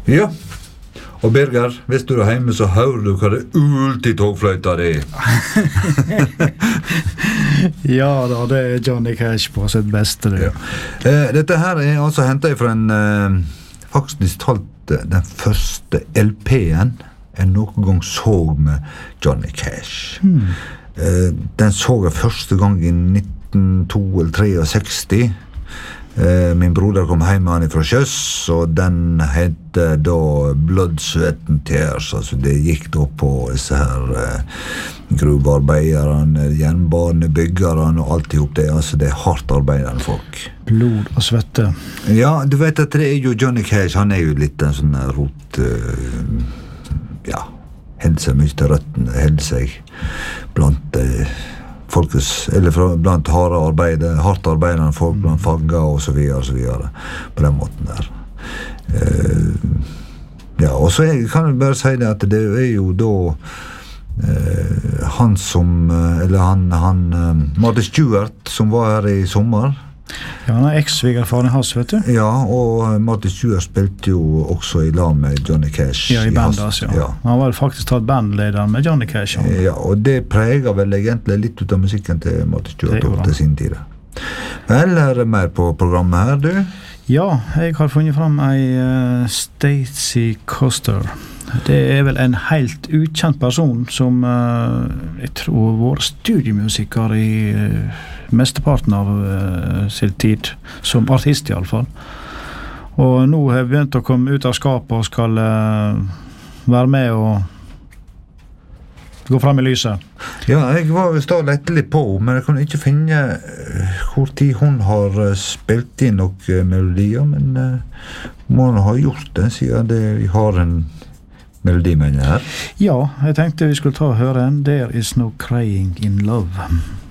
Ja, og Birger, hvis du hjemme så hører du hva det ulti-togfløyta det Ja da, det Johnny Cash på sitt beste det. Ja. Dette her altså hentet fra en faktisk talt den første LP-en jeg noen gang så med Johnny Cash. Den så jeg første gang i 1963. Min broder kom hjem med han fra Kjøss, og den heter da Blood, Sweat and Tears. Altså det gikk da på disse her gruvearbeiderne, jernbanebyggerne og alt ihop det. Altså det hardt arbeidende folk. Blod og svette. Ja, du vet at det jo Johnny Cash, han jo litt en sånn rot... ja, held seg mye til røtten, held seg blant... folkets, eller blant hardt arbeidende folk, blant fagga og så videre, på den måten der. Ja, og så kan jeg bare si det at det jo da han som, eller han Martin Stewart, som var her i sommer. Ja, han eks-svigerfaren i hans, vet du. Ja, og Martin Stewart spilte jo også i lag med Johnny Cash. Ja, i bandet, altså, ja. Han var faktisk tatt bandlederen med Johnny Cash. Ja, og det preger vel egentlig litt ut av musikken til Martin Stewart til sin tid. Vel, det mer på programmet her, du? Ja, jeg har funnet fram ei Stacey Koster. Det vel en helt ukjent person som jeg tror var studiemusiker i mesteparten av sin tid, som artist i alle fall. Og nå har jeg begynt å komme ut av skapet og skal være med og gå frem i lyset. Ja, jeg var jo stå lett litt på, men jeg kunne ikke finne hvor tid hun har spilt inn noen melodier, men må hun ha gjort det, siden vi har en melodi med henne her. Ja, jeg tenkte vi skulle ta og høre en There Is No Crying in Love.